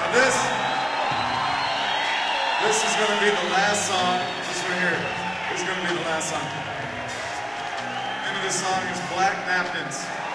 This is going to be the last song. This right here. This is going to be the last song. The name of this song is Black Napkins.